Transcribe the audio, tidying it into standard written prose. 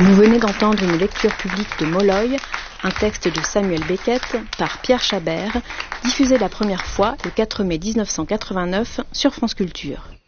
Vous venez d'entendre une lecture publique de Molloy, un texte de Samuel Beckett par Pierre Chabert, diffusé la première fois le 4 mai 1989 sur France Culture.